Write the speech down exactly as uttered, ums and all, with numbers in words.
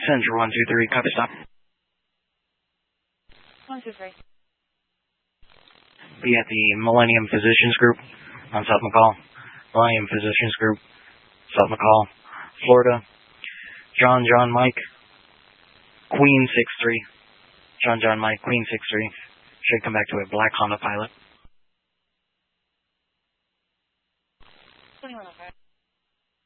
Central one two three, copy stop. one two three. Be at the Millennium Physicians Group on South McCall. Millennium Physicians Group, South McCall, Florida. John John Mike, Queen six three. John John Mike, Queen six three. Should come back to a black Honda Pilot.